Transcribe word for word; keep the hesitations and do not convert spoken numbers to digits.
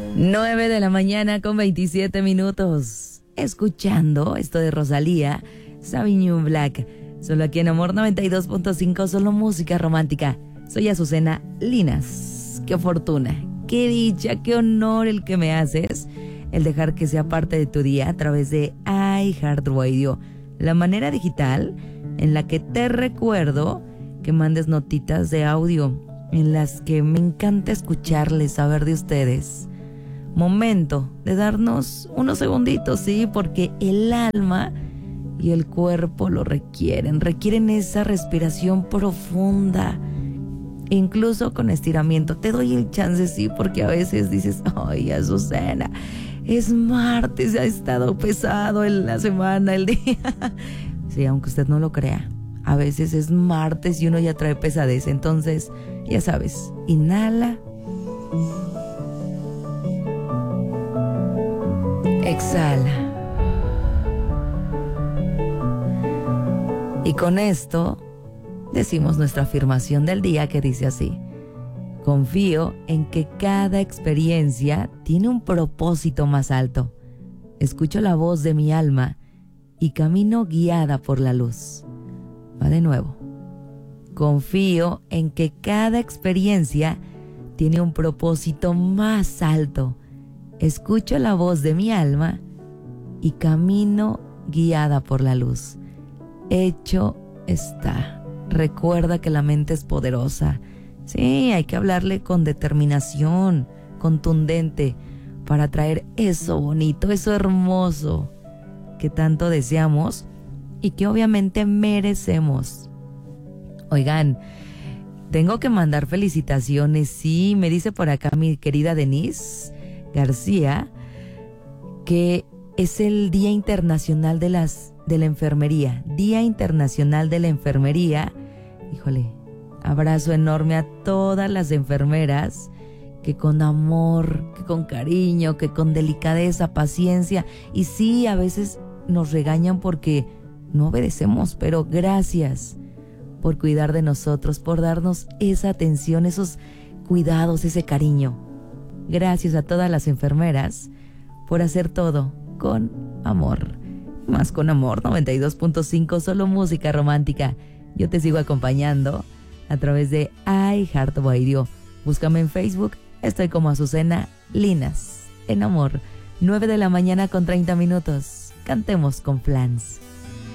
nueve de la mañana con veintisiete minutos. Escuchando esto de Rosalía, Sauvignon Black. Solo aquí en Amor noventa y dos punto cinco, solo música romántica. Soy Azucena Linas. Qué fortuna, qué dicha, qué honor el que me haces, el dejar que sea parte de tu día a través de iHeartRadio, la manera digital en la que te recuerdo que mandes notitas de audio, en las que me encanta escucharles, saber de ustedes. Momento de darnos unos segunditos, sí, porque el alma y el cuerpo lo requieren, requieren esa respiración profunda, incluso con estiramiento. Te doy el chance, sí, porque a veces dices, ay, Azucena, es martes, ha estado pesado en la semana, el día. Sí, aunque usted no lo crea, a veces es martes y uno ya trae pesadez. Entonces, ya sabes, inhala, exhala. Y con esto decimos nuestra afirmación del día, que dice así: confío en que cada experiencia tiene un propósito más alto. Escucho la voz de mi alma y camino guiada por la luz. Va de nuevo. Confío en que cada experiencia tiene un propósito más alto. Escucho la voz de mi alma y camino guiada por la luz. Hecho está. Recuerda que la mente es poderosa. Sí, hay que hablarle con determinación, contundente, para traer eso bonito, eso hermoso que tanto deseamos y que obviamente merecemos. Oigan, tengo que mandar felicitaciones. Sí, me dice por acá mi querida Denise García que es el Día Internacional de las de la Enfermería. Día Internacional de la Enfermería. Híjole, abrazo enorme a todas las enfermeras que con amor, que con cariño, que con delicadeza, paciencia. Y sí, a veces nos regañan porque no obedecemos, pero gracias por cuidar de nosotros, por darnos esa atención, esos cuidados, ese cariño. Gracias a todas las enfermeras por hacer todo con amor. Más con Amor noventa y dos punto cinco, solo música romántica. Yo te sigo acompañando a través de iHeartRadio. Búscame en Facebook, estoy como Azucena Linas. En Amor, nueve de la mañana con treinta minutos. Cantemos con Flans.